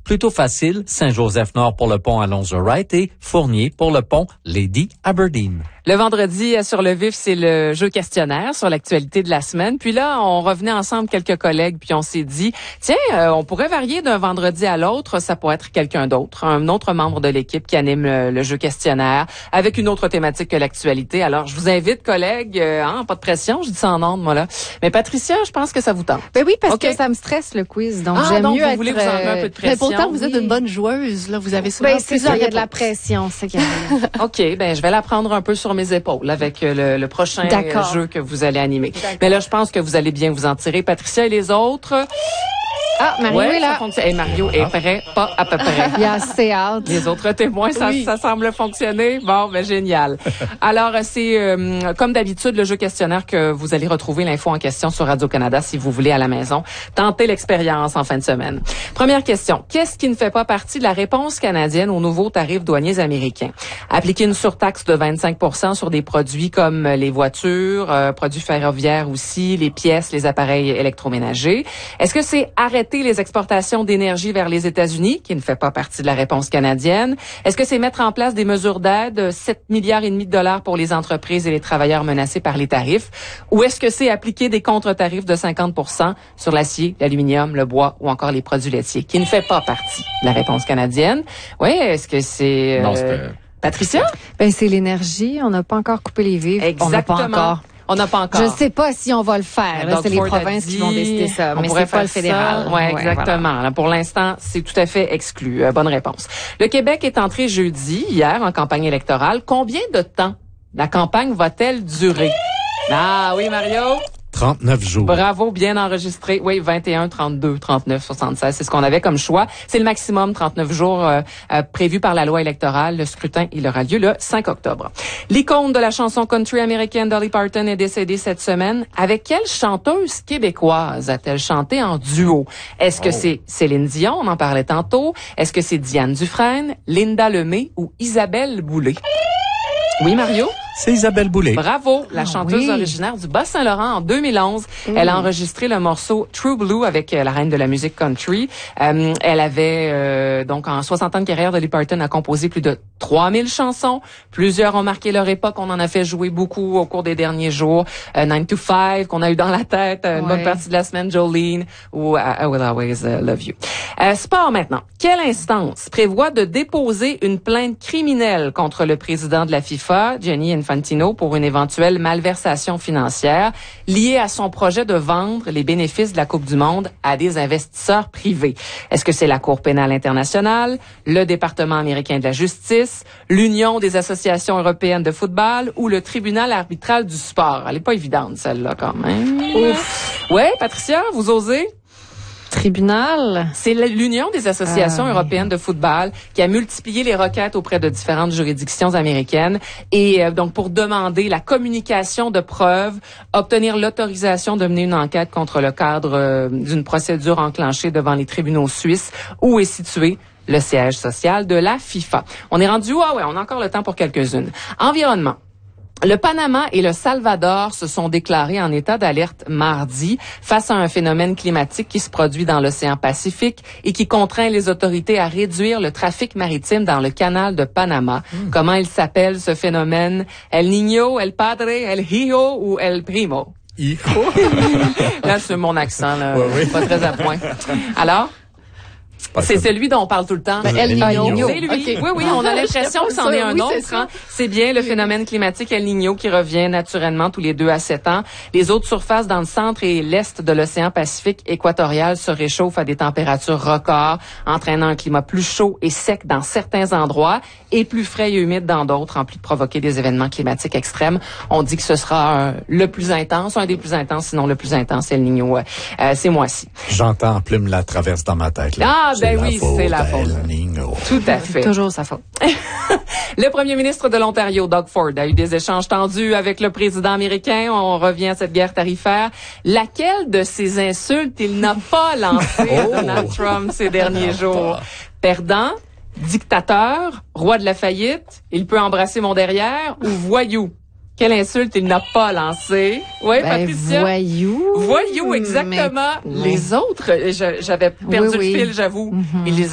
Plutôt facile, Saint-Joseph-Nord pour le pont Alonzo-Wright et Fournier pour le pont Lady Aberdeen. Le vendredi, sur le vif, c'est le jeu questionnaire sur l'actualité de la semaine. Puis là, on revenait ensemble quelques collègues, puis on s'est dit, tiens, on pourrait varier d'un vendredi à l'autre. Ça pourrait être quelqu'un d'autre, un autre membre de l'équipe qui anime le jeu questionnaire avec une autre thématique que l'actualité. Alors, je vous invite, collègues, pas de pression, je dis ça en ondes, moi là. Mais Patricia, je pense que ça vous tente. Ben oui, parce que ça me stresse le quiz, donc j'aime donc mieux vous être. voulez vous enlever un peu de pression. Mais pourtant, vous êtes une bonne joueuse, là. Vous avez souvent c'est ça, il y a de la pression, c'est qu'il y a. OK, je vais la prendre un peu sur mes épaules avec le prochain jeu que vous allez animer. Mais là, je pense que vous allez bien vous en tirer. Patricia et les autres. Ah, Mario est là. Et Mario est prêt, pas à peu près. Il a assez hâte. Les autres témoins, ça semble fonctionner. Bon, génial. Alors, c'est comme d'habitude le jeu questionnaire que vous allez retrouver l'info en question sur Radio-Canada si vous voulez à la maison. Tentez l'expérience en fin de semaine. Première question. Qu'est-ce qui ne fait pas partie de la réponse canadienne aux nouveaux tarifs douaniers américains? Appliquer une surtaxe de 25% sur des produits comme les voitures, produits ferroviaires aussi, les pièces, les appareils électroménagers. Est-ce que c'est arrêter les exportations d'énergie vers les États-Unis, qui ne fait pas partie de la réponse canadienne? Est-ce que c'est mettre en place des mesures d'aide, 7 milliards et demi de dollars pour les entreprises et les travailleurs menacés par les tarifs? Ou est-ce que c'est appliquer des contre-tarifs de 50% sur l'acier, l'aluminium, le bois ou encore les produits laitiers, qui ne fait pas partie de la réponse canadienne? Oui, est-ce que c'est... Non, c'était... Patricia? C'est l'énergie. On n'a pas encore coupé les vivres. Exactement. On n'a pas encore. Je ne sais pas si on va le faire. Là, c'est les provinces qui vont décider ça. Mais c'est pas le fédéral. Oui, exactement. Voilà. Là, pour l'instant, c'est tout à fait exclu. Bonne réponse. Le Québec est entré hier, en campagne électorale. Combien de temps la campagne va-t-elle durer? Ah oui, Mario? 39 jours. Bravo, bien enregistré. Oui, 21, 32, 39, 76, c'est ce qu'on avait comme choix. C'est le maximum, 39 jours prévu par la loi électorale. Le scrutin, il aura lieu le 5 octobre. L'icône de la chanson country américaine Dolly Parton est décédée cette semaine. Avec quelle chanteuse québécoise a-t-elle chanté en duo? Est-ce que c'est Céline Dion, on en parlait tantôt? Est-ce que c'est Diane Dufresne, Linda Lemay ou Isabelle Boulay? Oui, Mario? C'est Isabelle Boulay. Bravo, la chanteuse originaire du Bas-Saint-Laurent en 2011. Elle a enregistré le morceau True Blue avec la reine de la musique country. Elle avait donc en 60 ans de carrière, Dolly Parton a composé plus de 3000 chansons. Plusieurs ont marqué leur époque. On en a fait jouer beaucoup au cours des derniers jours. 9 to 5 qu'on a eu dans la tête une bonne partie de la semaine, Jolene ou I Will Always Love You. Sport maintenant. Quelle instance prévoit de déposer une plainte criminelle contre le président de la FIFA, Gianni Infantino, pour une éventuelle malversation financière liée à son projet de vendre les bénéfices de la Coupe du Monde à des investisseurs privés? Est-ce que c'est la Cour pénale internationale, le département américain de la justice, l'Union des associations européennes de football ou le tribunal arbitral du sport? Elle est pas évidente, celle-là, quand même. Ouf. Ouais, Patricia, vous osez? Tribunal. C'est l'Union des associations européennes de football qui a multiplié les requêtes auprès de différentes juridictions américaines et donc pour demander la communication de preuves, obtenir l'autorisation de mener une enquête contre le cadre d'une procédure enclenchée devant les tribunaux suisses où est situé le siège social de la FIFA. On est rendu où? On a encore le temps pour quelques-unes. Environnement. Le Panama et le Salvador se sont déclarés en état d'alerte mardi face à un phénomène climatique qui se produit dans l'océan Pacifique et qui contraint les autorités à réduire le trafic maritime dans le canal de Panama. Comment il s'appelle ce phénomène? El Niño, El Padre, El Hijo ou El Primo? Là, c'est mon accent, là. Oui. Pas très à point. Alors? C'est celui dont on parle tout le temps. El Niño. C'est lui. Okay. Oui, on a l'impression que c'en est un autre. Hein. C'est bien le phénomène climatique El Niño qui revient naturellement tous les 2 à 7 ans. Les eaux de surface dans le centre et l'est de l'océan Pacifique équatorial se réchauffent à des températures records, entraînant un climat plus chaud et sec dans certains endroits et plus frais et humide dans d'autres, en plus de provoquer des événements climatiques extrêmes. On dit que ce sera le plus intense, un des plus intenses, sinon le plus intense, El Niño, ces mois-ci. J'entends Plume la traverse dans ma tête. Là. Ah, ben oui, c'est la faute. Tout à fait. Toujours sa faute. Le premier ministre de l'Ontario, Doug Ford, a eu des échanges tendus avec le président américain. On revient à cette guerre tarifaire. Laquelle de ces insultes il n'a pas lancé à Donald Trump ces derniers jours? Perdant, dictateur, roi de la faillite, il peut embrasser mon derrière ou voyou? Quelle insulte il n'a pas lancé? Oui, Patricia? Voyou. Voyou, exactement. Les autres, j'avais perdu le fil, j'avoue. Il les